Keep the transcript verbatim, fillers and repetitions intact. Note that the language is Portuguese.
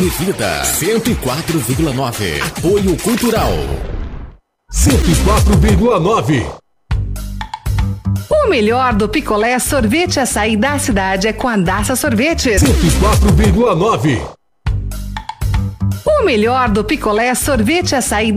Vida cento e quatro vírgula nove. Apoio Cultural. cento e quatro vírgula nove. O melhor do picolé, sorvete e açaí da cidade é com a Daça Sorvetes. cento e quatro vírgula nove. O melhor do picolé, sorvete e açaí